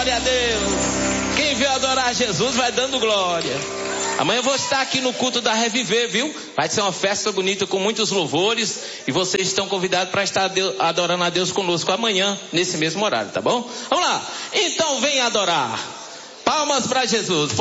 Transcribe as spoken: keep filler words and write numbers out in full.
Glória a Deus. Quem veio adorar Jesus vai dando glória. Amanhã eu vou estar aqui no culto da Reviver, viu? Vai ser uma festa bonita com muitos louvores. E vocês estão convidados para estar adorando a Deus conosco amanhã, nesse mesmo horário, tá bom? Vamos lá. Então vem adorar. Palmas para Jesus.